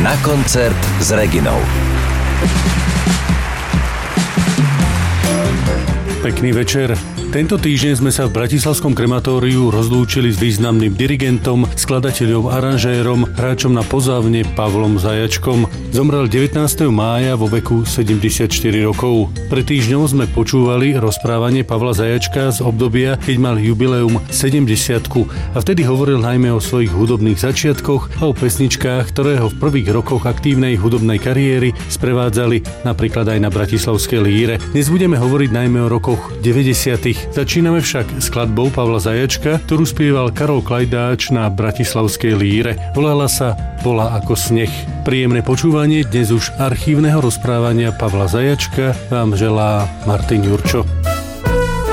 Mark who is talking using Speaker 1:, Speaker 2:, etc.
Speaker 1: Na koncert s Reginou.
Speaker 2: Pekný večer. Tento týždeň sme sa v Bratislavskom krematóriu rozlúčili s významným dirigentom, skladateľom, aranžérom, hráčom na pozávne Pavlom Zajačkom. Zomrel 19. mája vo veku 74 rokov. Pred týždňom sme počúvali rozprávanie Pavla Zajačka z obdobia, keď mal jubileum 70-ku a vtedy hovoril najmä o svojich hudobných začiatkoch a o pesničkách, ktoré ho v prvých rokoch aktívnej hudobnej kariéry sprevádzali napríklad aj na bratislavskej líre. Dnes budeme hovoriť najmä o rokoch 90. Začíname však skladbou Pavla Zajačka, ktorú spieval Karol Klajdáč na bratislavskej líre. Volala sa Bola ako sneh. Príjemné počúvanie dnes už archívneho rozprávania Pavla Zajačka vám želá Martin Jurčo.